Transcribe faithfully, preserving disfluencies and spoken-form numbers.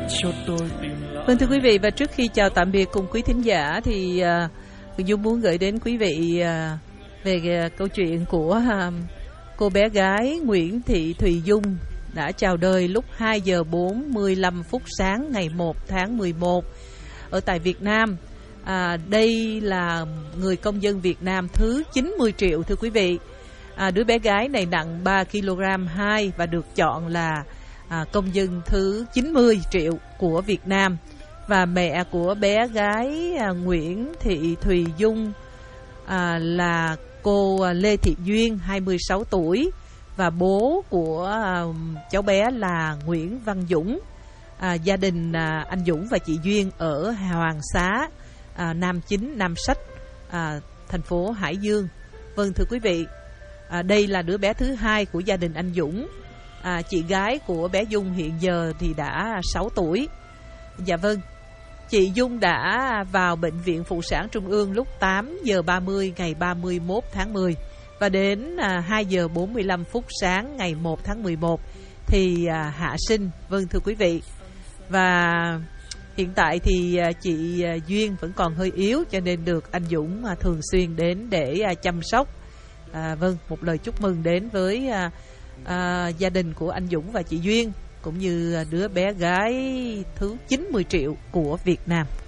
cho tôi tìm lại. Vâng, thưa quý vị, và trước khi chào tạm biệt cùng quý thính giả thì uh, Dung muốn gửi đến quý vị uh, về uh, câu chuyện của uh, cô bé gái Nguyễn Thị Thùy Dung đã chào đời lúc hai giờ bốn mươi lăm phút sáng ngày một tháng mười một ở tại Việt Nam. À, đây là người công dân Việt Nam thứ chín mươi triệu, thưa quý vị. À, đứa bé gái này nặng ba ki lô gam hai và được chọn là à, công dân thứ chín mươi triệu của Việt Nam. Và mẹ của bé gái à, Nguyễn Thị Thùy Dung à, là cô Lê Thị Duyên, hai mươi sáu tuổi. Và bố của à, cháu bé là Nguyễn Văn Dũng. À, gia đình à, anh Dũng và chị Duyên ở Hoàng Xá, à, Nam Chính, Nam Sách, à, thành phố Hải Dương. Vâng, thưa quý vị, à, đây là đứa bé thứ hai của gia đình anh Dũng. À, chị gái của bé Dung hiện giờ thì đã sáu tuổi. Dạ vâng, chị Dung đã vào Bệnh viện Phụ sản Trung ương lúc tám giờ ba mươi ngày ba mươi mốt tháng mười. Và đến à, hai giờ bốn mươi lăm phút sáng ngày một tháng mười một thì à, hạ sinh. Vâng, thưa quý vị. Và hiện tại thì à, chị à, Duyên vẫn còn hơi yếu, cho nên được anh Dũng à, thường xuyên đến để à, chăm sóc. À, vâng, một lời chúc mừng đến với à, à, gia đình của anh Dũng và chị Duyên, cũng như đứa bé gái thứ chín mươi triệu của Việt Nam.